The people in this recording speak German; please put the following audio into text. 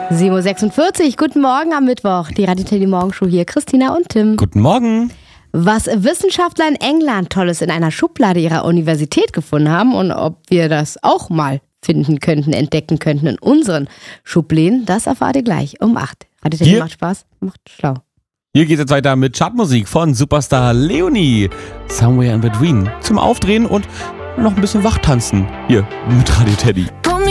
7.46 Uhr, guten Morgen am Mittwoch. Die Radio Teddy Morgenshow hier, Christina und Tim. Guten Morgen. Was Wissenschaftler in England Tolles in einer Schublade ihrer Universität gefunden haben und ob wir das auch mal finden könnten, entdecken könnten in unseren Schubläden, das erfahrt ihr gleich um 8. Radio Teddy macht Spaß, macht schlau. Hier geht es jetzt weiter mit Chartmusik von Superstar Leonie. Somewhere in Between. Zum Aufdrehen und noch ein bisschen wachtanzen. Hier mit Radio Teddy.